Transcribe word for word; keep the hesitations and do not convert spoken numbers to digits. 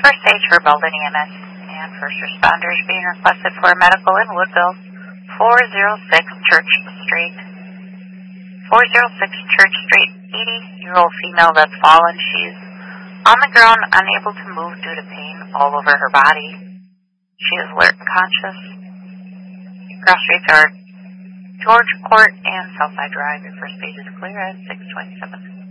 First stage for Belden E M S and first responders being requested for medical in Woodville, four oh six Church Street. four oh six Church Street, eighty-year-old female that's fallen. She's on the ground, unable to move due to pain all over her body. She is alert and conscious. Cross streets are George Court and Southside Drive. Your first stage is clear at six twenty-seven.